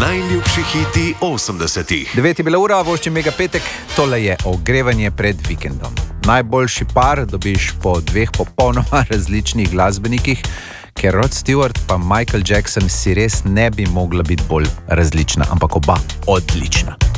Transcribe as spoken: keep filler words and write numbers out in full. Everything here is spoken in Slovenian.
Najljubši hiti osemdesetih. devet je bila ura, vošči mega petek, tole je ogrevanje pred vikendom. Najboljši par dobiš po dveh popolnoma različnih glasbenikih, ker Rod Stewart pa Michael Jackson si res ne bi mogla biti bolj različna, ampak oba odlična.